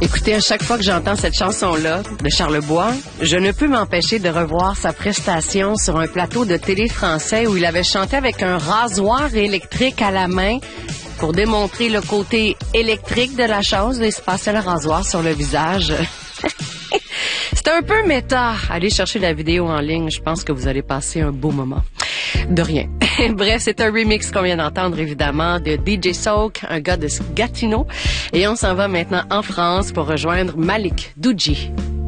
Écoutez, à chaque fois que j'entends cette chanson-là de Charlebois, je ne peux m'empêcher de revoir sa prestation sur un plateau de télé français où il avait chanté avec un rasoir électrique à la main pour démontrer le côté électrique de la chose. Il se passait le rasoir sur le visage. C'est un peu méta. Allez chercher la vidéo en ligne. Je pense que vous allez passer un beau moment. De rien. Bref, c'est un remix qu'on vient d'entendre, évidemment, de DJ Soak, un gars de Gatineau. Et on s'en va maintenant en France pour rejoindre Malik Douji.